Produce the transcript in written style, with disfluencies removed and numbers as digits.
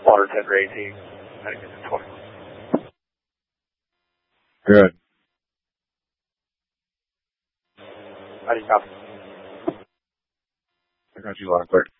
water tender 18, heading into 20. Good. I did copy. I got you loud and clear.